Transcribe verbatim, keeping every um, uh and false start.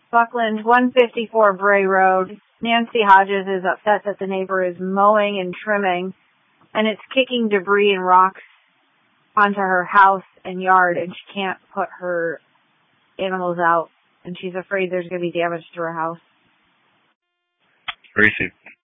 Buckland, one fifty-four Bray Road. Nancy Hodges is upset that the neighbor is mowing and trimming, and it's kicking debris and rocks onto her house and yard, and she can't put her animals out, and she's afraid there's going to be damage to her house. Where is she?